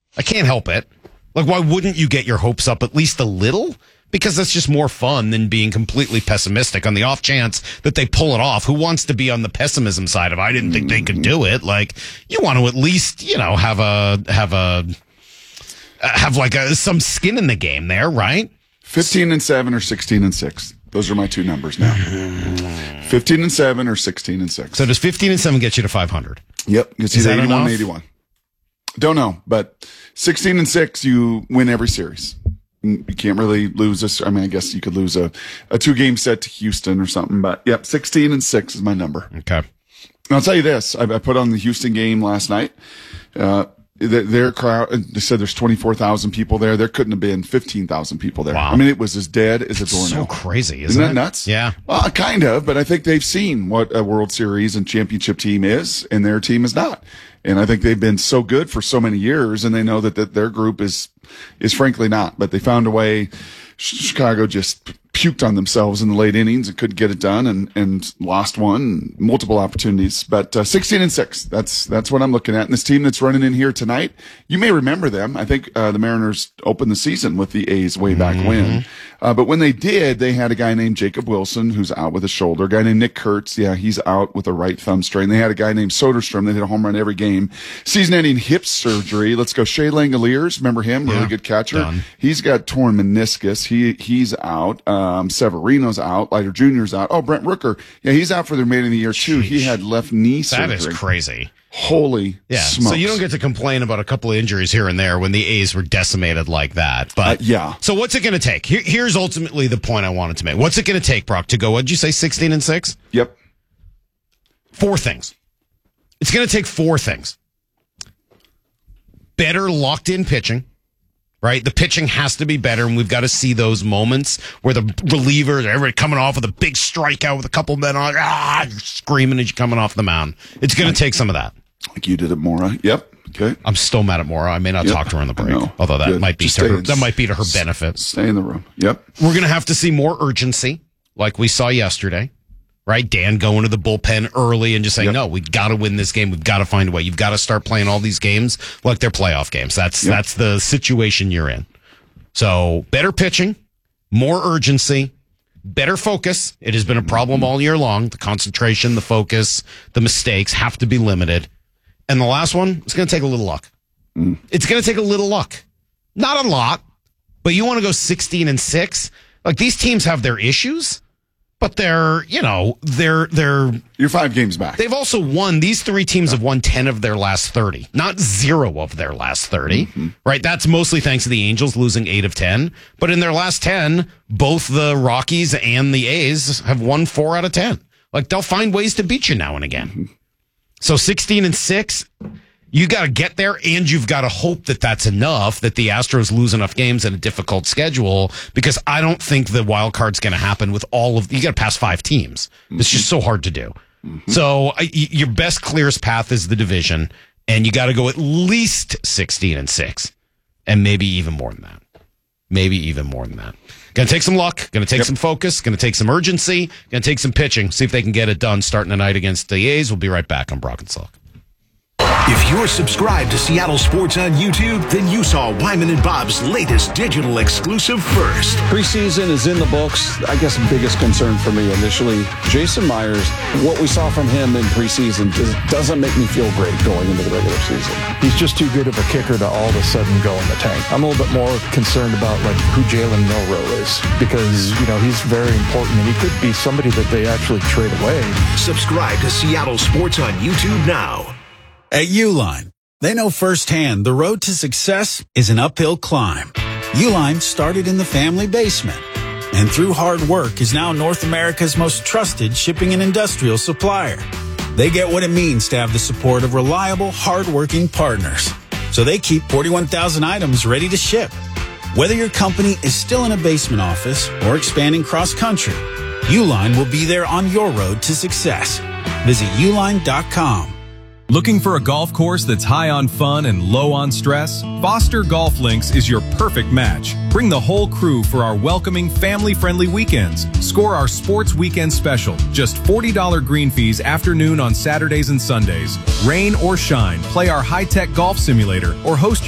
I can't help it. Like, why wouldn't you get your hopes up at least a little? Because that's just more fun than being completely pessimistic on the off chance that they pull it off. Who wants to be on the pessimism side of, I didn't think they could do it? Like, you want to at least, have some skin in the game there, right? 15-7 or 16-6. Those are my two numbers now. 15-7 or 16-6. So does 15-7 get you to 500? Yep. It's either 81 and 81. Don't know, but 16-6, you win every series. You can't really lose this. I mean, I guess you could lose a 2-game set to Houston or something, but yep, 16-6 is my number. Okay. And I'll tell you this. I put on the Houston game last night. Their crowd, they said there's 24,000 people there. There couldn't have been 15,000 people there. Wow. I mean, it was as dead as a doornail. So crazy, isn't that it? nuts? Yeah. Well, kind of, but I think they've seen what a World Series and championship team is, and their team is not. And I think they've been so good for so many years, and they know that their group is frankly not. But they found a way. Chicago just puked on themselves in the late innings and couldn't get it done, and lost one, multiple opportunities. But 16-6, that's what I'm looking at. And this team that's running in here tonight, you may remember them. I think the Mariners opened the season with the A's way back when. But when they did, they had a guy named Jacob Wilson who's out with a shoulder. A guy named Nick Kurtz, he's out with a right thumb strain. They had a guy named Soderstrom that hit a home run every game. Season-ending hip surgery. Let's go. Shea Langoliers, remember him? Really good catcher. Done. He's got torn meniscus. He's out. Severino's out. Leiter Jr.'s out. Oh, Brent Rooker. Yeah, he's out for the remainder of the year, too. He had left knee surgery. That is crazy. Holy smokes. So you don't get to complain about a couple of injuries here and there when the A's were decimated like that. But yeah. So what's it going to take? Here's ultimately the point I wanted to make. What's it going to take, Brock, to go, what did you say, 16-6? Yep. 4 things. It's going to take 4 things. Better locked-in pitching. Right? The pitching has to be better, and we've got to see those moments where the relievers, everybody coming off with a big strikeout with a couple men on, you're screaming as you're coming off the mound. It's going to take some of that. Like you did at Mora. Yep. Okay. I'm still mad at Mora. I may not talk to her on the break, although that might be to her benefit. Stay in the room. Yep. We're going to have to see more urgency, like we saw yesterday. Right? Dan going to the bullpen early and just saying, no, we've got to win this game. We've got to find a way. You've got to start playing all these games like they're playoff games. That's the situation you're in. So better pitching, more urgency, better focus. It has been a problem all year long. The concentration, the focus, the mistakes have to be limited. And the last one, it's going to take a little luck. It's going to take a little luck. Not a lot, but you want to go 16-6. Like, these teams have their issues. But they're you're 5 games back. They've also won. These 3 teams have won 10 of their last 30, not 0 of their last 30. Right? That's mostly thanks to the Angels losing 8 of 10. But in their last 10, both the Rockies and the A's have won 4 out of 10. Like, they'll find ways to beat you now and again. So 16-6. You got to get there, and you've got to hope that that's enough, that the Astros lose enough games in a difficult schedule, because I don't think the wild card's going to happen with all of, you got to pass 5 teams. It's just so hard to do. So your best, clearest path is the division, and you got to go at least 16-6, and maybe even more than that. Going to take some luck, going to take some focus, going to take some urgency, going to take some pitching, see if they can get it done starting tonight against the A's. We'll be right back on Brock and Salk. If you're subscribed to Seattle Sports on YouTube, then you saw Wyman and Bob's latest digital exclusive first. Preseason is in the books. I guess the biggest concern for me initially, Jason Myers, what we saw from him in preseason doesn't make me feel great going into the regular season. He's just too good of a kicker to all of a sudden go in the tank. I'm a little bit more concerned about who Jalen Milroe is, because he's very important and he could be somebody that they actually trade away. Subscribe to Seattle Sports on YouTube now. At Uline, they know firsthand the road to success is an uphill climb. Uline started in the family basement, and through hard work is now North America's most trusted shipping and industrial supplier. They get what it means to have the support of reliable, hard-working partners, so they keep 41,000 items ready to ship. Whether your company is still in a basement office or expanding cross-country, Uline will be there on your road to success. Visit uline.com. Looking for a golf course that's high on fun and low on stress? Foster Golf Links is your perfect match. Bring the whole crew for our welcoming, family-friendly weekends. Score our sports weekend special. Just $40 green fees afternoon on Saturdays and Sundays. Rain or shine, play our high-tech golf simulator or host